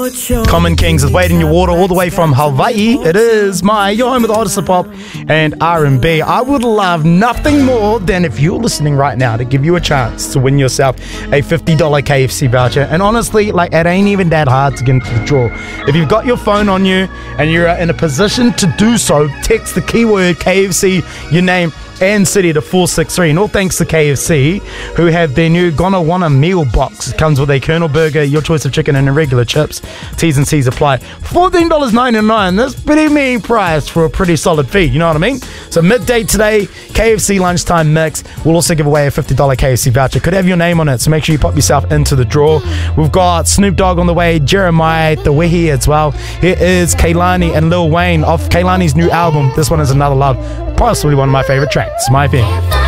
Common Kings is waiting your water all the way from Hawaii. It is your home with the hottest of pop and R&B. I would love nothing more than if you're listening right now to give you a chance to win yourself a $50 KFC voucher. And honestly, it ain't even that hard to get into the draw. If you've got your phone on you and you're in a position to do so, text the keyword KFC, your name and city to 463. And all thanks to KFC, who have their new Gonna Wanna meal box. It comes with a Colonel burger, your choice of chicken, and irregular chips. T's and C's apply. $14.99. That's a pretty mean price for a pretty solid feed, you know what I mean? So midday today, KFC lunchtime mix. We'll also give away a $50 KFC voucher. Could have your name on it, so make sure you pop yourself into the draw. We've got Snoop Dogg on the way, Jeremiah, The Wehi as well. Here is Kehlani and Lil Wayne off Kehlani's new album. This one is Another Love. Possibly one of my favorite tracks. My opinion.